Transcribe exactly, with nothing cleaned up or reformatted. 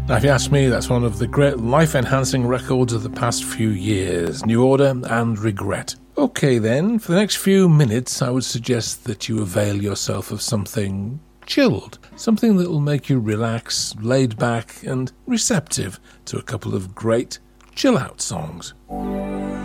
Now, if you ask me, that's one of the great life-enhancing records of the past few years. New Order and Regret. Okay then, for the next few minutes I would suggest that you avail yourself of something chilled, something that will make you relax, laid back and receptive to a couple of great chill-out songs.